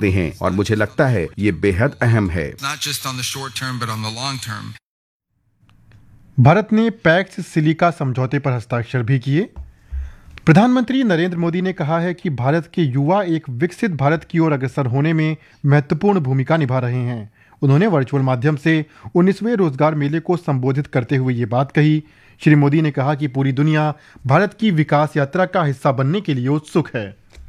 सकते हैं और मुझे लगता है ये बेहद अहम है। भारत ने पैक्स सिलिका समझौते पर हस्ताक्षर भी किए। प्रधानमंत्री नरेंद्र मोदी ने कहा है कि भारत के युवा एक विकसित भारत की ओर अग्रसर होने में महत्वपूर्ण भूमिका निभा रहे हैं। उन्होंने वर्चुअल माध्यम से 19वें रोजगार मेले को संबोधित करते हुए ये बात कही। श्री मोदी ने कहा कि पूरी दुनिया भारत की विकास यात्रा का हिस्सा बनने के लिए उत्सुक है।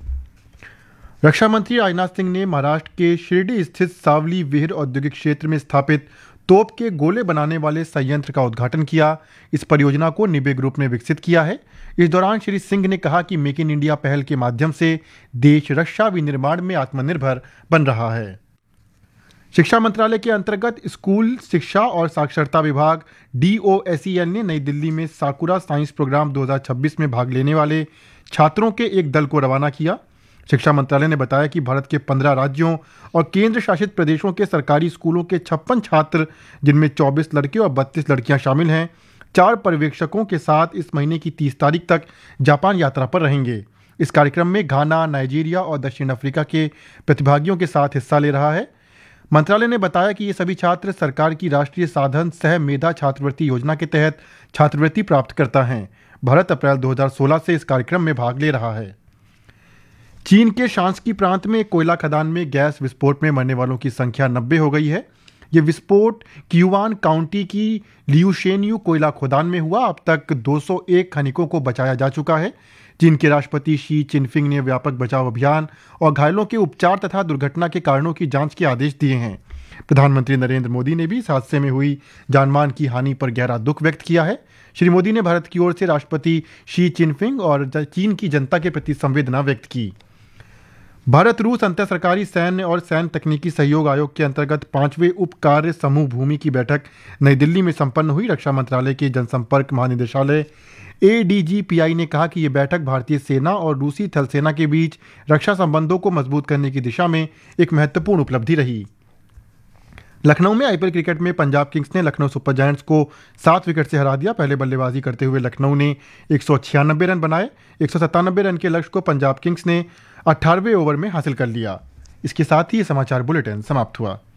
रक्षा मंत्री राजनाथ सिंह ने महाराष्ट्र के शिरडी स्थित सावली विहिर औद्योगिक क्षेत्र में स्थापित तोप के गोले बनाने वाले संयंत्र का उद्घाटन किया। इस परियोजना को निबे ग्रुप ने विकसित किया है। इस दौरान श्री सिंह ने कहा कि मेक इन इंडिया पहल के माध्यम से देश रक्षा विनिर्माण में आत्मनिर्भर बन रहा है। शिक्षा मंत्रालय के अंतर्गत स्कूल शिक्षा और साक्षरता विभाग DOSEL ने नई दिल्ली में साकुरा साइंस प्रोग्राम 2026 में भाग लेने वाले छात्रों के एक दल को रवाना किया। शिक्षा मंत्रालय ने बताया कि भारत के 15 राज्यों और केंद्र शासित प्रदेशों के सरकारी स्कूलों के 56 छात्र, जिनमें 24 लड़के और 32 लड़कियां शामिल हैं, 4 पर्यवेक्षकों के साथ इस महीने की 30 तारीख तक जापान यात्रा पर रहेंगे। इस कार्यक्रम में घाना, नाइजीरिया और दक्षिण अफ्रीका के प्रतिभागियों के साथ हिस्सा ले रहा है। मंत्रालय ने बताया कि ये सभी छात्र सरकार की राष्ट्रीय साधन सह मेधा छात्रवृत्ति योजना के तहत छात्रवृत्ति प्राप्त करता है। भारत अप्रैल 2016 से इस कार्यक्रम में भाग ले रहा है। चीन के शांक्सी प्रांत में कोयला खदान में गैस विस्फोट में मरने वालों की संख्या 90 हो गई है। ये विस्फोट क्यूआन काउंटी की लियूशेन्यू कोयला खदान में हुआ। अब तक 201 खनिकों को बचाया जा चुका है। चीन के राष्ट्रपति शी चिनफिंग ने व्यापक बचाव अभियान और घायलों के उपचार तथा दुर्घटना के कारणों की जांच के आदेश दिए हैं। प्रधानमंत्री नरेंद्र मोदी ने भी इस हादसे में हुई जानमाल की हानि पर गहरा दुख व्यक्त किया है। श्री मोदी ने भारत की ओर से राष्ट्रपति शी चिनफिंग और चीन की जनता के प्रति संवेदना व्यक्त की। भारत रूस अंतर सरकारी सैन्य और सैन्य तकनीकी सहयोग आयोग के अंतर्गत 5वें उप कार्य समूह भूमि की बैठक नई दिल्ली में संपन्न हुई। रक्षा मंत्रालय के जनसंपर्क महानिदेशालय ADGPI ने कहा कि ये बैठक भारतीय सेना और रूसी थल सेना के बीच रक्षा संबंधों को मजबूत करने की दिशा में एक महत्वपूर्ण उपलब्धि रही। लखनऊ में IPL क्रिकेट में पंजाब किंग्स ने लखनऊ सुपर जायंट्स को 7 विकेट से हरा दिया। पहले बल्लेबाजी करते हुए लखनऊ ने 196 रन बनाए। 197 रन के लक्ष्य को पंजाब किंग्स ने 18वें ओवर में हासिल कर लिया। इसके साथ ही ये समाचार बुलेटिन समाप्त हुआ।